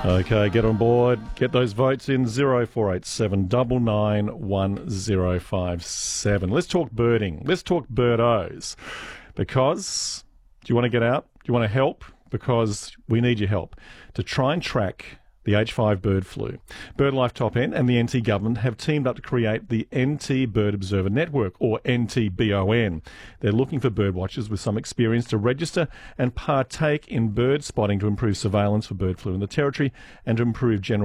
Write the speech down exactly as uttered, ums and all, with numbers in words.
Okay, get on board. Get those votes in zero four eight seven nine nine one zero five seven. Let's talk birding. Let's talk birdos. Because, do you want to get out? Do you want to help? Because we need your help to try and track the H five bird flu. BirdLife Top End and the N T government have teamed up to create the N T Bird Observer Network, or N T B O N. They're looking for bird watchers with some experience to register and partake in bird spotting to improve surveillance for bird flu in the territory and to improve general